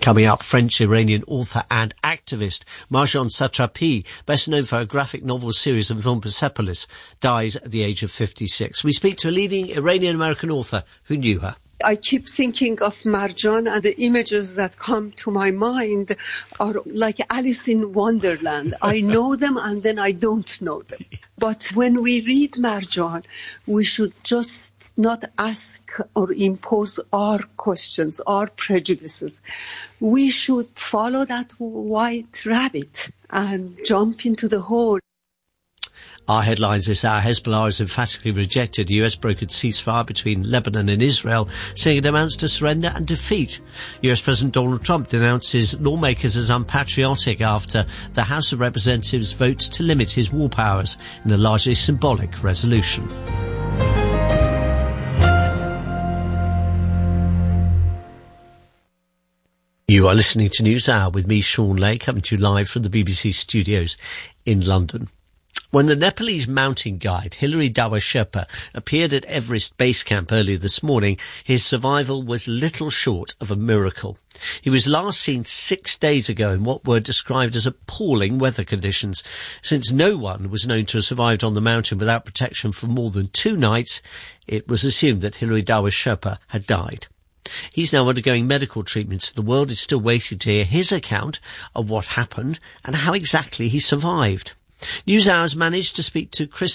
Coming up, French-Iranian author and activist Marjane Satrapi, best known for her graphic novel series of film Persepolis, dies at the age of 56. We speak to a leading Iranian-American author who knew her. I keep thinking of Marjane, and the images that come to my mind are like Alice in Wonderland. I know them and then I don't know them. But when we read Marjane, we should just not ask or impose our questions, our prejudices. We should follow that white rabbit and jump into the hole. Our headlines this hour: Hezbollah has emphatically rejected a US brokered ceasefire between Lebanon and Israel, saying it amounts to surrender and defeat. US President Donald Trump denounces lawmakers as unpatriotic after the House of Representatives votes to limit his war powers in a largely symbolic resolution. You are listening to News Hour with me, Sean Lay, coming to you live from the BBC studios in London. When the Nepalese mountain guide Hilary Dawa Sherpa appeared at Everest Base Camp earlier this morning, his survival was little short of a miracle. He was last seen 6 days ago in what were described as appalling weather conditions. Since no one was known to have survived on the mountain without protection for more than 2 nights, it was assumed that Hilary Dawa Sherpa had died. He's now undergoing medical treatment, so the world is still waiting to hear his account of what happened and how exactly he survived. NewsHour's managed to speak to Chris